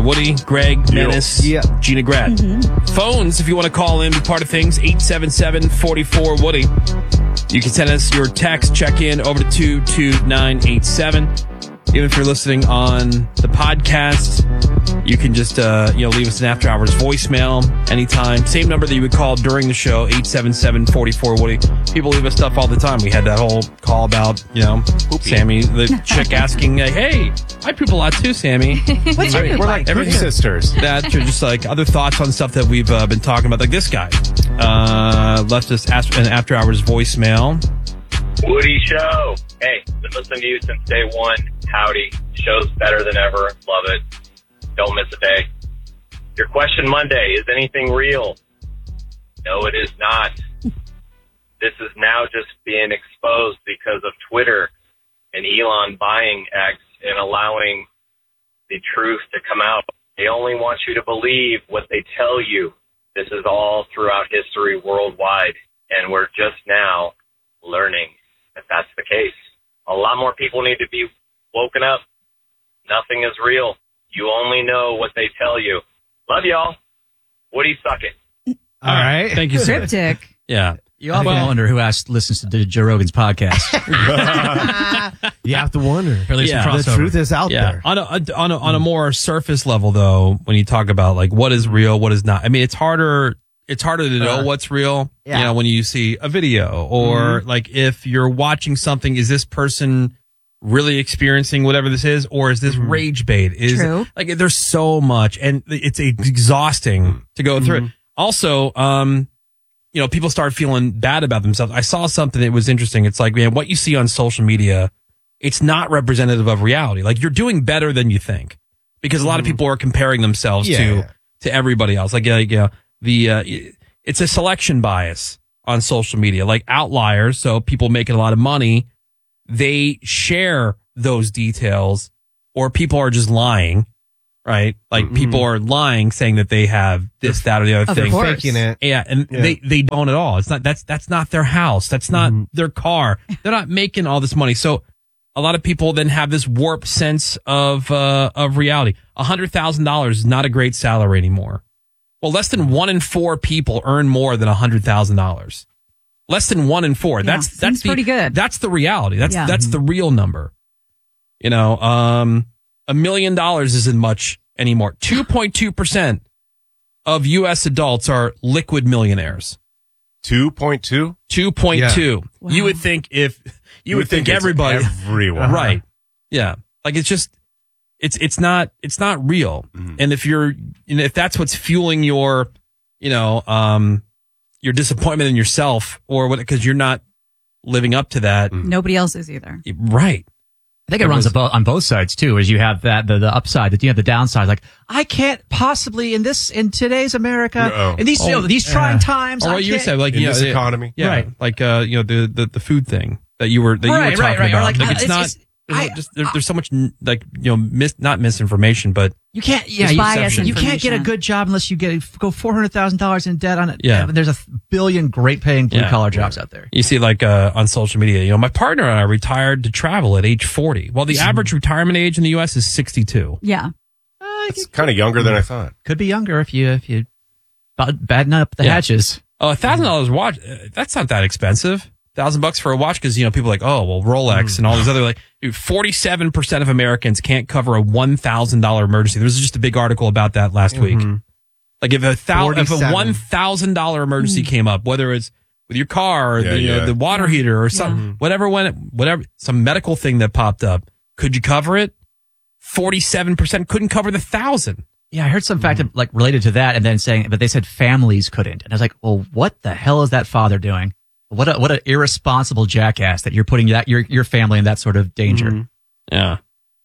Woody, Greg, Menace, Gina Grad. Phones, if you want to call in, be part of things, 877-44-WOODY. You can send us your text, check in over to 22987. Even if you're listening on the podcast, you can just leave us an after hours voicemail anytime. Same number that you would call during the show, 877-44-WOODY. People leave us stuff all the time. We had that whole call about, Sammy, the chick asking, hey, I poop a lot too, Sammy. What's your poop We're like poop sisters. That or just like other thoughts on stuff that we've been talking about. Like this guy left us an after hours voicemail. Woody Show. Hey, been listening to you since day one. Howdy. Show's better than ever. Love it. Don't miss a day. Your question Monday, is anything real? No, it is not. This is now just being exposed because of Twitter and Elon buying X and allowing the truth to come out. They only want you to believe what they tell you. This is all throughout history worldwide, and we're just now learning that that's the case. A lot more people need to be woken up. Nothing is real. You only know what they tell you. Love y'all. Woody, suck it. All right. Thank you, sir. Cryptic. Yeah. You often wonder who listens to Joe Rogan's podcast. You have to wonder. Or at least Yeah. The truth is out there. On a more surface level, though, when you talk about like what is real, what is not. I mean, it's harder to know what's real. Yeah. When you see a video or like if you're watching something, is this person really experiencing whatever this is, or is this rage bait? True. Like there's so much, and it's exhausting to go through it. Also, people start feeling bad about themselves. I saw something that was interesting. It's like, man, what you see on social media, it's not representative of reality. Like you're doing better than you think, because a lot of people are comparing themselves to everybody else. It's a selection bias on social media, like outliers. So people making a lot of money, they share those details, or people are just lying, right? Like people are lying, saying that they have this, that, or the other thing. Faking it. Yeah, and they don't at all. It's not that's not their house. That's not their car. They're not making all this money. So a lot of people then have this warped sense of reality. $100,000 is not a great salary anymore. Well, less than 1 in 4 people earn more than $100,000. Less than 1 in 4. Yeah, That's pretty good. That's the reality. That's the real number. $1 million isn't much anymore. 2.2% of U.S. adults are liquid millionaires. 2.2? 2.2. Wow. You would think you would think it's everybody, everyone. right? Yeah, like it's just it's not real. And if that's what's fueling your disappointment in yourself, or what, because you're not living up to that, Nobody else is either. right? I think it runs on both sides too, as you have that the upside, that you have the downside. Like, I can't possibly in today's America, in these trying times. Or what you said, like In this economy. yeah, Right. like the food thing that you were talking about. Or like, it's not. There's so much not misinformation, but you can't. Yeah, There's bias you can't get a information. good job unless you go $400,000 in debt on it. Yeah. There's a billion great paying blue collar jobs out there. you see like on social media, my partner and I retired to travel at age 40. Well, the average retirement age in the U.S. is 62. Yeah. It's kind of younger than I thought. Could be younger if you batten up the hatches. Oh, $1,000 watch. That's not that expensive. $1,000 for a watch, because people are like, oh well, Rolex and all these other, 47% of Americans can't cover a $1,000 emergency. There was just a big article about that last week. Like if a $1,000 emergency came up, whether it's with your car or the water heater or something, whatever, some medical thing that popped up, could you cover it? 47% couldn't cover the 1,000. Yeah, I heard some fact related to that, and then saying, but they said families couldn't, and I was like, well, what the hell is that father doing? What an irresponsible jackass that you're putting your family in that sort of danger. Yeah.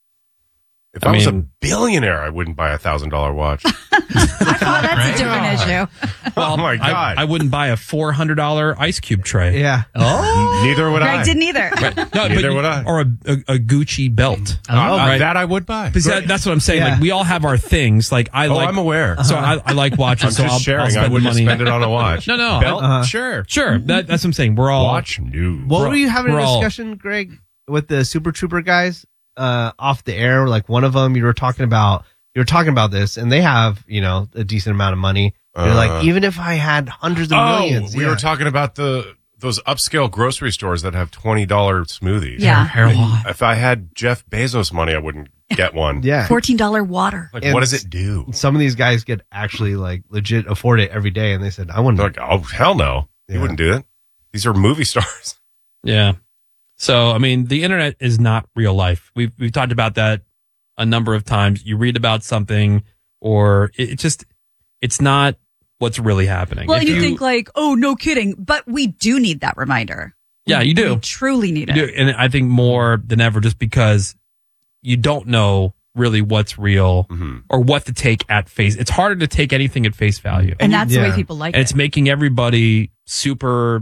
If I was a billionaire, I wouldn't buy a $1,000 watch. That's a different issue. Oh my God. I wouldn't buy a $400 ice cube tray. Yeah. Oh, Neither would Greg I. didn't either. No, Neither would I. Or a Gucci belt. Right? That I would buy. Because that's what I'm saying. Yeah. Like we all have our things. Like I'm aware. So I like watches. I'm so just I'll sharing. spend I wouldn't the money. spend it on a watch. No. Belt? Sure. That's what I'm saying. We're all Watch? No. What were you having a we're all- discussion, Greg, with the Super Trooper guys off the air? Like one of them, you were talking about, you were talking about this, and they have, a decent amount of money. They're like, even if I had hundreds of millions. We were talking about those upscale grocery stores that have $20 smoothies. Yeah. If I had Jeff Bezos money, I wouldn't get one. Yeah. $14 water. Like, And what does it do? Some of these guys could actually like legit afford it every day, and they said, I wouldn't. They're like, oh, hell no. You wouldn't do it. These are movie stars. Yeah. So, I mean, the internet is not real life. We've talked about that a number of times. You read about something or it's not what's really happening. Well, and you think like, oh, no kidding. But we do need that reminder. Yeah, you do. We truly need it. And I think more than ever, just because you don't know really what's real or what to take at face. It's harder to take anything at face value. And that's the way people like and it. it's making everybody super,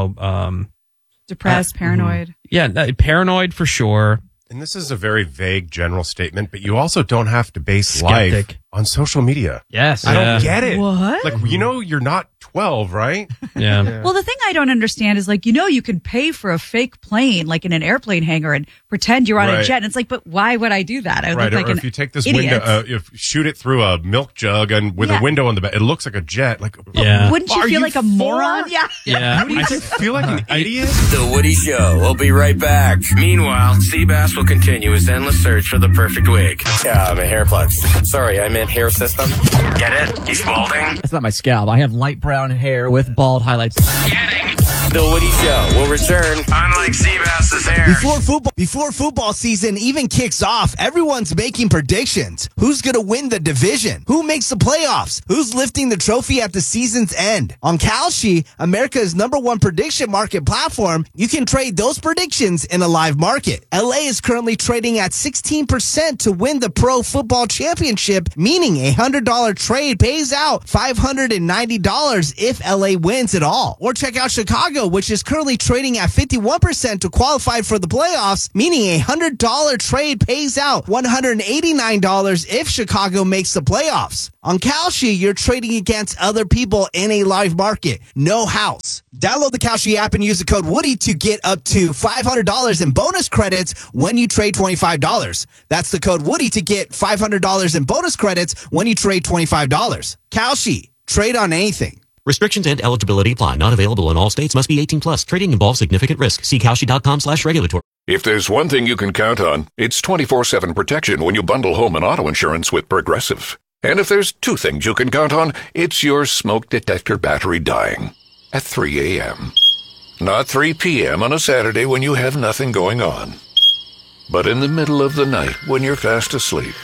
depressed, paranoid. Yeah, paranoid for sure. And this is a very vague general statement, but you also don't have to base Skeptic. life on social media. Yes. I don't get it. What? Like, you're not 12, right? Yeah. Well, the thing I don't understand is like, you can pay for a fake plane, like in an airplane hangar, and pretend you're on a Right. jet. And it's like, but why would I do that? I Right. look like Or an if you take this idiot. window, if shoot it through a milk jug and with a window on the back, it looks like a jet. Like, Yeah. Wouldn't you Are feel you like a moron? Yeah. Yeah. I just feel like an idiot. The Woody Show. We'll be right back. Meanwhile, Seabass will continue his endless search for the perfect wig. Yeah, my hair plugs. Sorry, I meant hair system. Get it? He's balding. That's not my scalp. I have light brown hair with bald highlights. The Woody Show will return. Unlike Seabass's hair. Before football season even kicks off, everyone's making predictions. Who's going to win the division? Who makes the playoffs? Who's lifting the trophy at the season's end? On Kalshi, America's #1 prediction market platform, you can trade those predictions in a live market. LA is currently trading at 16% to win the Pro Football Championship, meaning a $100 trade pays out $590 if LA wins it all. Or check out Chicago, which is currently trading at 51% to qualify for the playoffs, meaning a $100 trade pays out $189 if Chicago makes the playoffs. On Kalshi, you're trading against other people in a live market. No house. Download the Kalshi app and use the code Woody to get up to $500 in bonus credits when you trade $25. That's the code Woody to get $500 in bonus credits when you trade $25. Kalshi. Trade on anything. Restrictions and eligibility apply. Not available in all states. Must be 18 plus. Trading involves significant risk. See Kalshi.com/regulatory. If there's one thing you can count on, it's 24/7 protection when you bundle home and auto insurance with Progressive. And if there's two things you can count on, it's your smoke detector battery dying at 3 a.m. Not 3 p.m. on a Saturday when you have nothing going on, but in the middle of the night when you're fast asleep.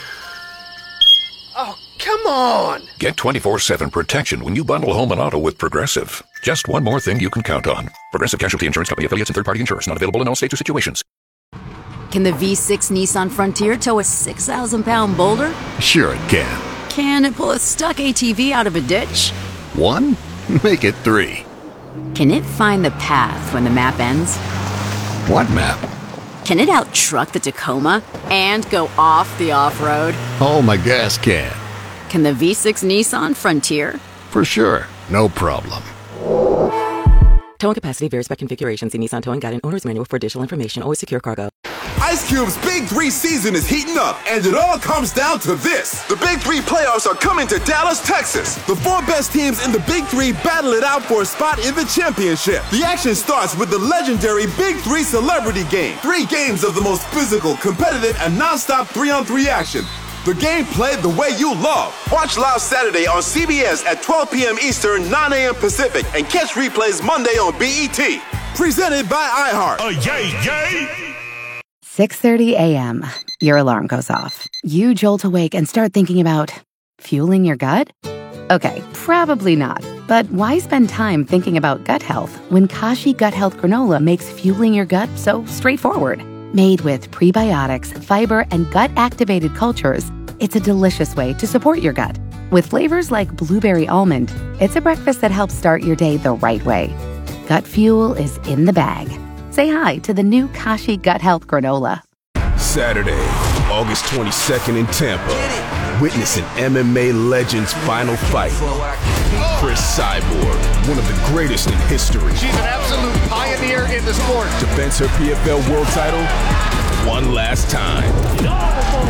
Come on! Get 24/7 protection when you bundle home and auto with Progressive. Just one more thing you can count on. Progressive Casualty Insurance Company affiliates and third-party insurers. Not available in all states or situations. Can the V6 Nissan Frontier tow a 6,000-pound boulder? Sure it can. Can it pull a stuck ATV out of a ditch? 1? Make it 3. Can it find the path when the map ends? What map? Can it out-truck the Tacoma and go off the off-road? Oh, my gas can. Can the V6 Nissan Frontier? For sure. No problem. Towing capacity varies by configuration. See Nissan Towing Guide and Owner's Manual for additional information. Always secure cargo. Ice Cube's Big 3 season is heating up, and it all comes down to this. The Big 3 playoffs are coming to Dallas, Texas. The 4 best teams in the Big 3 battle it out for a spot in the championship. The action starts with the legendary Big 3 Celebrity Game. 3 games of the most physical, competitive, and non-stop 3-on-3 action. The game played the way you love. Watch live Saturday on CBS at 12 p.m. Eastern, 9 a.m. Pacific, and catch replays Monday on BET. Presented by iHeart. Yay! 6:30 a.m. Your alarm goes off. You jolt awake and start thinking about fueling your gut? Okay, probably not. But why spend time thinking about gut health when Kashi Gut Health Granola makes fueling your gut so straightforward? Made with prebiotics, fiber, and gut-activated cultures, it's a delicious way to support your gut. With flavors like blueberry almond, it's a breakfast that helps start your day the right way. Gut fuel is in the bag. Say hi to the new Kashi Gut Health Granola. Saturday, August 22nd in Tampa. Witness an MMA legend's final fight. Chris Cyborg, one of the greatest in history. She's an absolute pioneer in the sport. Defends her PFL world title one last time.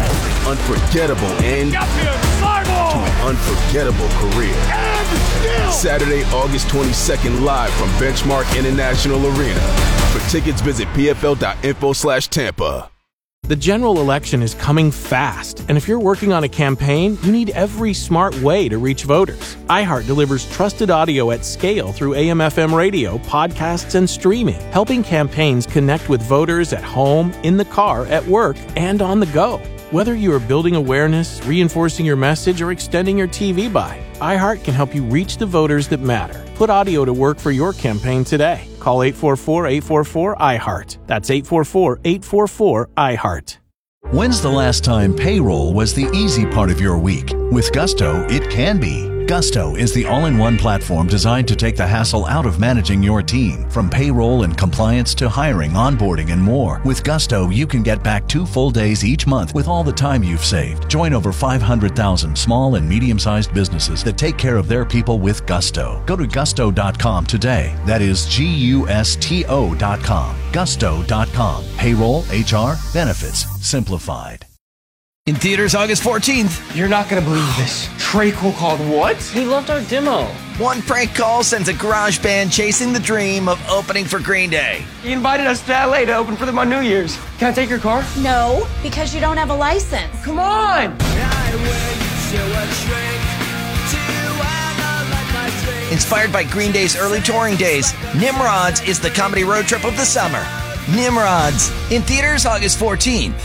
unforgettable end to an unforgettable career. Saturday, August 22nd, live from Benchmark International Arena. For tickets, visit pfl.info/Tampa. The general election is coming fast, and if you're working on a campaign, you need every smart way to reach voters. iHeart delivers trusted audio at scale through AM/FM radio, podcasts, and streaming, helping campaigns connect with voters at home, in the car, at work, and on the go. Whether you are building awareness, reinforcing your message, or extending your TV buy, iHeart can help you reach the voters that matter. Put audio to work for your campaign today. Call 844-844-iHeart. That's 844-844-iHeart. When's the last time payroll was the easy part of your week? With Gusto, it can be. Gusto is the all-in-one platform designed to take the hassle out of managing your team. From payroll and compliance to hiring, onboarding, and more. With Gusto, you can get back 2 full days each month with all the time you've saved. Join over 500,000 small and medium-sized businesses that take care of their people with Gusto. Go to gusto.com today. That is GUSTO.com. Gusto.com. Payroll, HR, benefits, simplified. In theaters August 14th. You're not going to believe this. Trey Cole called what? He loved our demo. One prank call sends a garage band chasing the dream of opening for Green Day. He invited us to LA to open for them on New Year's. Can I take your car? No, because you don't have a license. Come on! Inspired by Green Day's early touring days, Nimrods is the comedy road trip of the summer. Nimrods, in theaters August 14th.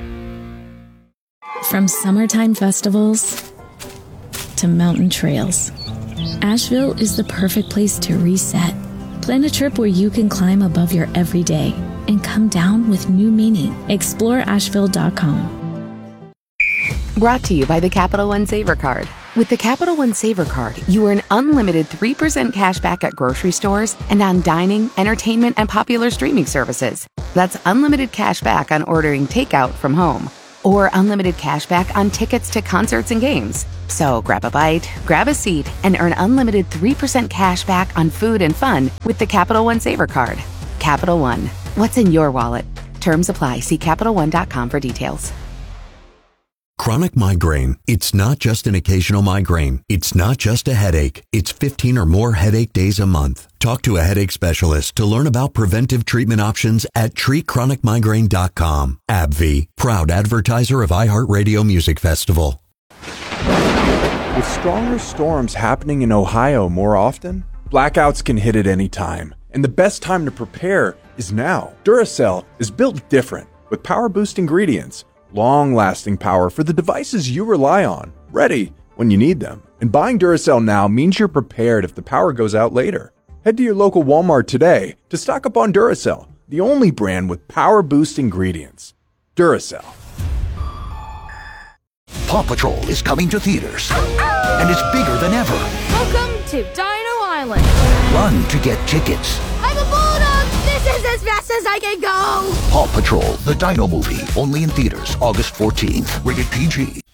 From summertime festivals to mountain trails, Asheville is the perfect place to reset. Plan a trip where you can climb above your everyday and come down with new meaning. Explore Asheville.com. Brought to you by the Capital One Saver Card. With the Capital One Saver Card, you earn unlimited 3% cash back at grocery stores and on dining, entertainment, and popular streaming services. That's unlimited cash back on ordering takeout from home, or unlimited cash back on tickets to concerts and games. So grab a bite, grab a seat, and earn unlimited 3% cash back on food and fun with the Capital One Saver Card. Capital One, what's in your wallet? Terms apply. See CapitalOne.com for details. Chronic migraine. It's not just an occasional migraine. It's not just a headache. It's 15 or more headache days a month. Talk to a headache specialist to learn about preventive treatment options at treatchronicmigraine.com. AbbVie, proud advertiser of iHeartRadio Music Festival. With stronger storms happening in Ohio more often, blackouts can hit at any time. And the best time to prepare is now. Duracell is built different with power boost ingredients. Long-lasting power for the devices you rely on, ready when you need them. And buying Duracell now means you're prepared if the power goes out later. Head to your local Walmart today to stock up on Duracell, the only brand with power boost ingredients. Duracell. Paw Patrol is coming to theaters, and it's bigger than ever. Welcome to Dino Island. Run to get tickets. I'm a bulldog. This is as fast as I can go. Paw Patrol, the Dino Movie, only in theaters August 14th. Rated PG.